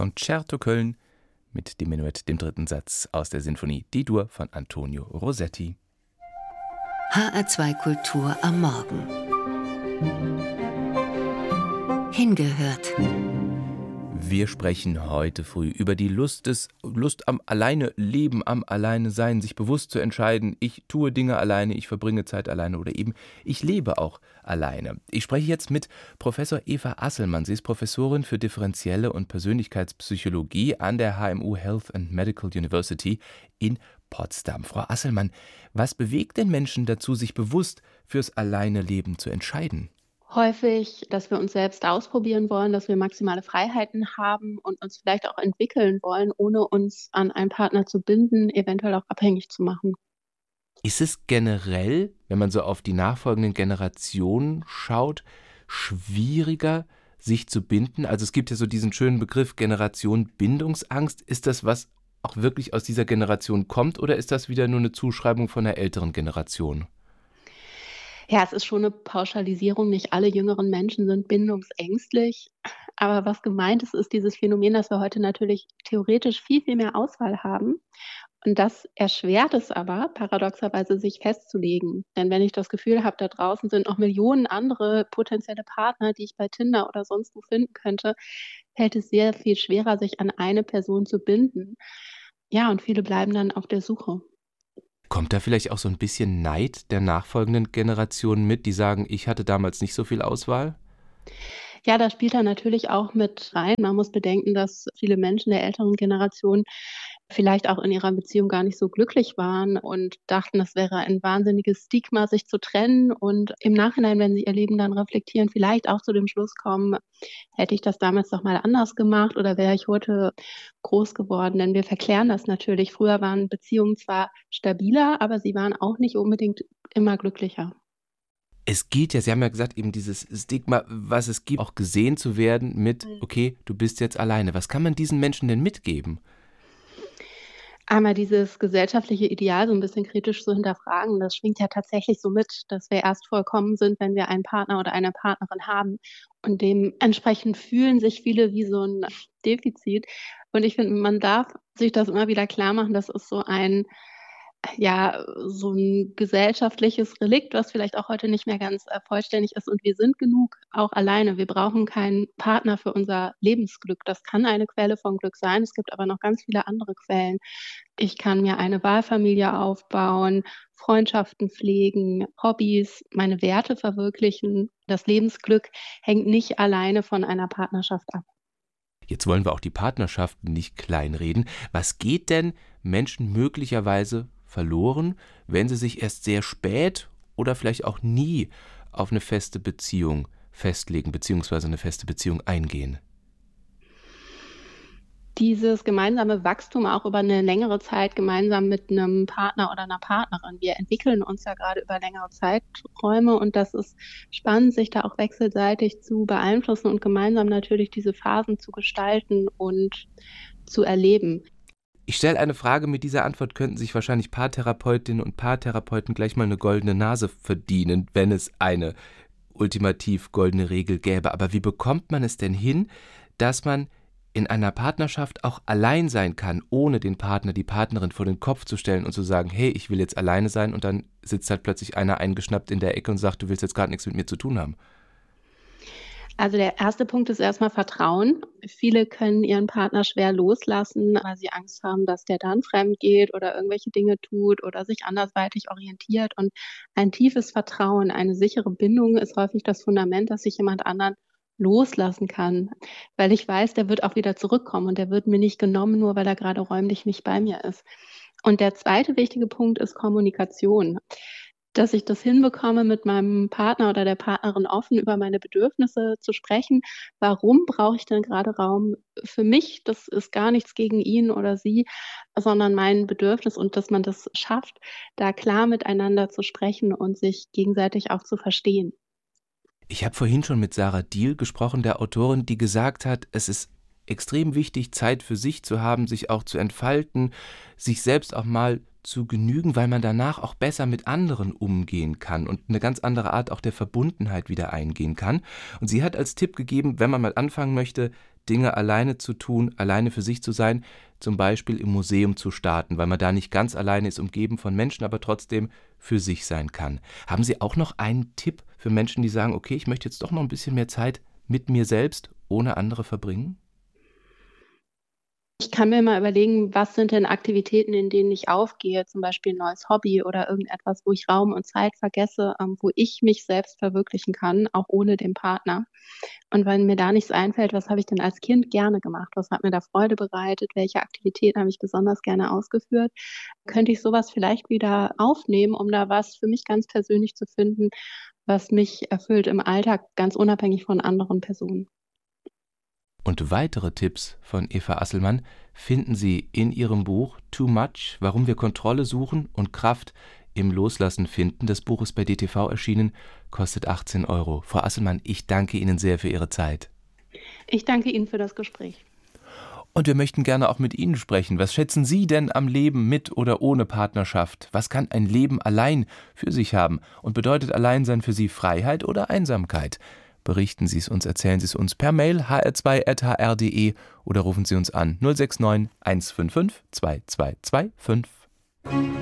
Concerto Köln mit dem Menuett, dem dritten Satz aus der Sinfonie D-Dur von Antonio Rossetti. HR2 Kultur am Morgen. Hingehört. Wir sprechen heute früh über die Lust am alleine Leben, am alleine Sein, sich bewusst zu entscheiden, ich tue Dinge alleine, ich verbringe Zeit alleine oder eben ich lebe auch alleine. Ich spreche jetzt mit Professor Eva Asselmann. Sie ist Professorin für differenzielle und Persönlichkeitspsychologie an der HMU Health and Medical University in Potsdam. Frau Asselmann, was bewegt den Menschen dazu, sich bewusst fürs alleine Leben zu entscheiden? Häufig, dass wir uns selbst ausprobieren wollen, dass wir maximale Freiheiten haben und uns vielleicht auch entwickeln wollen, ohne uns an einen Partner zu binden, eventuell auch abhängig zu machen. Ist es generell, wenn man so auf die nachfolgenden Generationen schaut, schwieriger, sich zu binden? Also es gibt ja so diesen schönen Begriff Generation Bindungsangst. Ist das, was auch wirklich aus dieser Generation kommt, oder ist das wieder nur eine Zuschreibung von der älteren Generation? Ja, es ist schon eine Pauschalisierung. Nicht alle jüngeren Menschen sind bindungsängstlich. Aber was gemeint ist, ist dieses Phänomen, dass wir heute natürlich theoretisch viel, viel mehr Auswahl haben. Und das erschwert es aber, paradoxerweise sich festzulegen. Denn wenn ich das Gefühl habe, da draußen sind noch Millionen andere potenzielle Partner, die ich bei Tinder oder sonst wo finden könnte, fällt es sehr viel schwerer, sich an eine Person zu binden. Ja, und viele bleiben dann auf der Suche. Kommt da vielleicht auch so ein bisschen Neid der nachfolgenden Generationen mit, die sagen, ich hatte damals nicht so viel Auswahl? Ja, das spielt da natürlich auch mit rein. Man muss bedenken, dass viele Menschen der älteren Generation vielleicht auch in ihrer Beziehung gar nicht so glücklich waren und dachten, das wäre ein wahnsinniges Stigma, sich zu trennen. Und im Nachhinein, wenn sie ihr Leben dann reflektieren, vielleicht auch zu dem Schluss kommen, hätte ich das damals doch mal anders gemacht oder wäre ich heute groß geworden. Denn wir verklären das natürlich. Früher waren Beziehungen zwar stabiler, aber sie waren auch nicht unbedingt immer glücklicher. Es geht ja, Sie haben ja gesagt, eben dieses Stigma, was es gibt, auch gesehen zu werden mit, okay, du bist jetzt alleine. Was kann man diesen Menschen denn mitgeben? Einmal dieses gesellschaftliche Ideal so ein bisschen kritisch zu hinterfragen. Das schwingt ja tatsächlich so mit, dass wir erst vollkommen sind, wenn wir einen Partner oder eine Partnerin haben. Und dementsprechend fühlen sich viele wie so ein Defizit. Und ich finde, man darf sich das immer wieder klarmachen, das ist so ein gesellschaftliches Relikt, was vielleicht auch heute nicht mehr ganz, vollständig ist. Und wir sind genug auch alleine. Wir brauchen keinen Partner für unser Lebensglück. Das kann eine Quelle von Glück sein. Es gibt aber noch ganz viele andere Quellen. Ich kann mir eine Wahlfamilie aufbauen, Freundschaften pflegen, Hobbys, meine Werte verwirklichen. Das Lebensglück hängt nicht alleine von einer Partnerschaft ab. Jetzt wollen wir auch die Partnerschaften nicht kleinreden. Was geht denn Menschen möglicherweise verloren, wenn sie sich erst sehr spät oder vielleicht auch nie auf eine feste Beziehung festlegen bzw. eine feste Beziehung eingehen? Dieses gemeinsame Wachstum auch über eine längere Zeit gemeinsam mit einem Partner oder einer Partnerin. Wir entwickeln uns ja gerade über längere Zeiträume und das ist spannend, sich da auch wechselseitig zu beeinflussen und gemeinsam natürlich diese Phasen zu gestalten und zu erleben. Ich stelle eine Frage, mit dieser Antwort könnten sich wahrscheinlich Paartherapeutinnen und Paartherapeuten gleich mal eine goldene Nase verdienen, wenn es eine ultimativ goldene Regel gäbe. Aber wie bekommt man es denn hin, dass man in einer Partnerschaft auch allein sein kann, ohne den Partner, die Partnerin vor den Kopf zu stellen und zu sagen, hey, ich will jetzt alleine sein, und dann sitzt halt plötzlich einer eingeschnappt in der Ecke und sagt, du willst jetzt gerade nichts mit mir zu tun haben? Also der erste Punkt ist erstmal Vertrauen. Viele können ihren Partner schwer loslassen, weil sie Angst haben, dass der dann fremd geht oder irgendwelche Dinge tut oder sich andersweitig orientiert. Und ein tiefes Vertrauen, eine sichere Bindung ist häufig das Fundament, dass ich jemand anderen loslassen kann, weil ich weiß, der wird auch wieder zurückkommen und der wird mir nicht genommen, nur weil er gerade räumlich nicht bei mir ist. Und der zweite wichtige Punkt ist Kommunikation. Dass ich das hinbekomme, mit meinem Partner oder der Partnerin offen über meine Bedürfnisse zu sprechen. Warum brauche ich denn gerade Raum für mich? Das ist gar nichts gegen ihn oder sie, sondern mein Bedürfnis, und dass man das schafft, da klar miteinander zu sprechen und sich gegenseitig auch zu verstehen. Ich habe vorhin schon mit Sarah Diehl gesprochen, der Autorin, die gesagt hat, es ist extrem wichtig, Zeit für sich zu haben, sich auch zu entfalten, sich selbst auch mal zu genügen, weil man danach auch besser mit anderen umgehen kann und eine ganz andere Art auch der Verbundenheit wieder eingehen kann. Und sie hat als Tipp gegeben, wenn man mal anfangen möchte, Dinge alleine zu tun, alleine für sich zu sein, zum Beispiel im Museum zu starten, weil man da nicht ganz alleine ist, umgeben von Menschen, aber trotzdem für sich sein kann. Haben Sie auch noch einen Tipp für Menschen, die sagen, okay, ich möchte jetzt doch noch ein bisschen mehr Zeit mit mir selbst ohne andere verbringen? Ich kann mir mal überlegen, was sind denn Aktivitäten, in denen ich aufgehe, zum Beispiel ein neues Hobby oder irgendetwas, wo ich Raum und Zeit vergesse, wo ich mich selbst verwirklichen kann, auch ohne den Partner. Und wenn mir da nichts einfällt, was habe ich denn als Kind gerne gemacht? Was hat mir da Freude bereitet? Welche Aktivitäten habe ich besonders gerne ausgeführt? Könnte ich sowas vielleicht wieder aufnehmen, um da was für mich ganz persönlich zu finden, was mich erfüllt im Alltag, ganz unabhängig von anderen Personen? Und weitere Tipps von Eva Asselmann finden Sie in ihrem Buch Too Much, warum wir Kontrolle suchen und Kraft im Loslassen finden. Das Buch ist bei DTV erschienen, kostet 18 Euro. Frau Asselmann, ich danke Ihnen sehr für Ihre Zeit. Ich danke Ihnen für das Gespräch. Und wir möchten gerne auch mit Ihnen sprechen. Was schätzen Sie denn am Leben mit oder ohne Partnerschaft? Was kann ein Leben allein für sich haben? Und bedeutet Alleinsein für Sie Freiheit oder Einsamkeit? Berichten Sie es uns, erzählen Sie es uns per Mail hr2@hr.de oder rufen Sie uns an 069 155 2225.